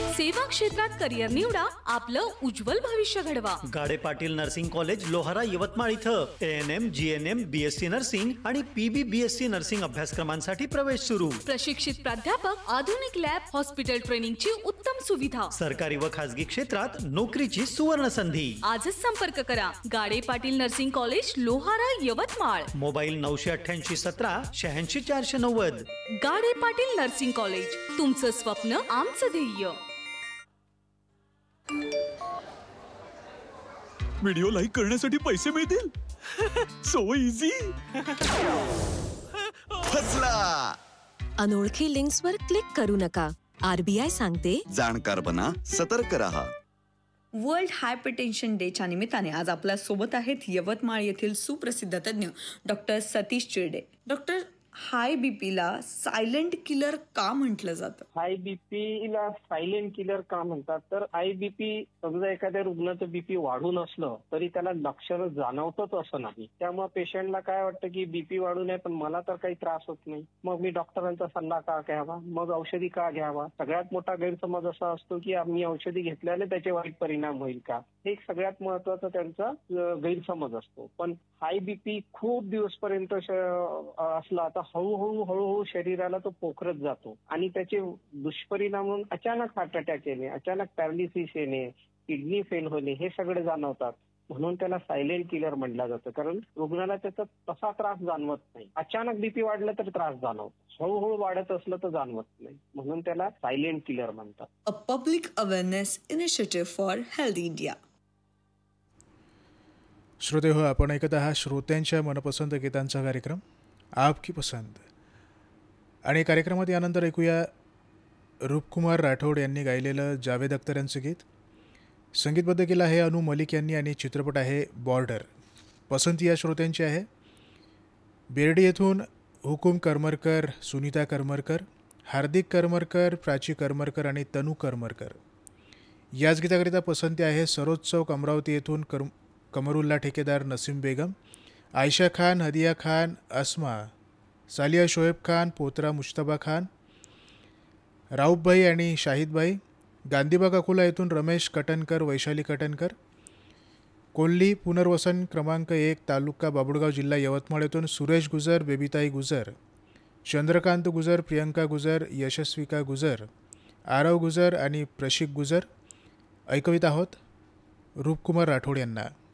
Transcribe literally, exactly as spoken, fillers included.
सेवा क्षेत्रात करिअर निवडा, आपलं उज्ज्वल भविष्य घडवा. गाडे पाटील नर्सिंग कॉलेज लोहारा यवतमाळ इथं A N M, G N M, B S C nursing आणि पी बी बी एस सी नर्सिंग अभ्यासक्रमांसाठी प्रवेश सुरू. प्रशिक्षित प्राध्यापक, आधुनिक लॅब, हॉस्पिटल ट्रेनिंगची उत्तम सुविधा, सरकारी व खासगी क्षेत्रात नोकरीची सुवर्ण संधी. आजच संपर्क करा. गाडे Patil nursing college Lohara Yavatmal. Mobile नऊशे अठ्ठ्याऐंशी सतरा शहाऐंशी चारशे नव्वद. गाडे पाटील नर्सिंग कॉलेज, तुमचं स्वप्न आमचं ध्येय. व्हिडिओ लाईक करण्यासाठी पैसे मिळतील. So easy. फसला. अनोळखी लिंक्सवर क्लिक करू नका. आरबीआय सांगते, जाणकार बना, सतर्क रहा. वर्ल्ड हायपरटेन्शन डेच्या निमित्ताने आज आपल्या सोबत आहेत यवतमाळ येथील सुप्रसिद्ध तज्ज्ञ डॉक्टर सतीश चिरडे. डॉक्टर, हाय बीपीला सायलेंट किलर का म्हटलं जातं? हाय बीपीला सायलेंट किलर का म्हणतात तर हाय बीपी समजा एखाद्या रुग्णाचं बीपी वाढून असलं तरी त्याला लक्षणं जाणवतच असं नाही. त्यामुळे पेशंटला काय वाटतं की बीपी वाढू नये पण मला तर काही त्रास होत नाही, मग मी डॉक्टरांचा सल्ला का घ्यावा, मग औषधी का घ्यावा. सगळ्यात मोठा गैरसमज असा असतो की आम्ही औषधी घेतल्याने त्याचे वाईट परिणाम होईल का, हे एक सगळ्यात महत्वाचा त्यांचा गैरसमज असतो. पण हाय बीपी खूप दिवसपर्यंत असला तर हळूहळू हळूहळू शरीराला तो पोखरत जातो आणि त्याचे दुष्परिणाम म्हणून अचानक हार्ट अटॅक येणे, अचानक पॅरालिसिस येणे, किडनी फेल होणे हे सगळे जाणवतात. म्हणून त्याला सायलेंट किलर म्हटलं जातं, कारण रुग्णाला त्याचा तसा त्रास जाणवत नाही. अचानक बीपी वाढलं तर त्रास जाणवतो, हळूहळू वाढत असलं तर जाणवत नाही, म्हणून त्याला सायलेंट किलर म्हणतात. A public awareness initiative for healthy India. श्रोते हो, आपण ऐकत आहात श्रोत्यांच्या मनपसंत गीतांचा कार्यक्रम आपकी पसंत. आणि कार्यक्रमात यानंतर ऐकूया रूपकुमार राठोड यांनी गायलेलं जावेद अख्तर यांचं गीत. संगीतबद्ध केलं आहे अनु मलिक यांनी आणि चित्रपट आहे बॉर्डर. पसंती या श्रोत्यांची आहे. बेर्डी येथून हुकुम करमरकर, सुनीता करमरकर, हार्दिक करमरकर, प्राची करमरकर आणि तनू करमरकर. याच गीताकरिता पसंती आहे सरोज चौक अमरावती येथून कर कमरुल्ला ठेकेदार, नसीम बेगम, आयशा खान, हदिया खान, अस्मा, सालिया शोएब खान, पोतरा मुश्तबा खान, राऊफभाई आणि शाहिदभाई. गांधीबाग अकोला येथून रमेश कटनकर, वैशाली कटनकर. कोल्ही पुनर्वसन क्रमांक एक, तालुका बाबुळगाव, जिल्हा यवतमाळ येथून सुरेश गुजर, बेबीताई गुजर, चंद्रकांत गुजर, प्रियंका गुजर, यशस्विका गुजर, आरव गुजर आणि प्रशिक गुजर. ऐकवीत आहोत रूपकुमार राठोड यांना.